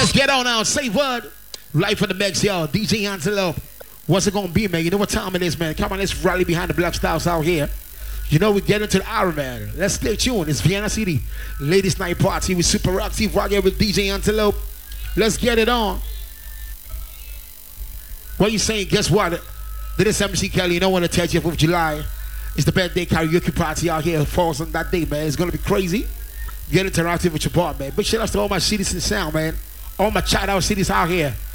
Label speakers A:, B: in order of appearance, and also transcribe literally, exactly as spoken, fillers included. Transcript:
A: Let's get on now. Say what? Life in the mix, yo. D J Antelope. What's it gonna be, man? You know what time it is, man. Come on, let's rally behind the Black Styles out here. You know we get into the hour, man. Let's stay tuned. It's Vienna City Ladies Night Party with Super Rock Steve right here with D J Antelope. Let's get it on. What you saying? Guess what? This is M C Kelly. You know when the thirtieth of July is the birthday karaoke party out here. It falls on that day, man. It's gonna be crazy. Get interactive with your boy, man. Big shout out to all my cities in sound, man. All my shout out cities out here.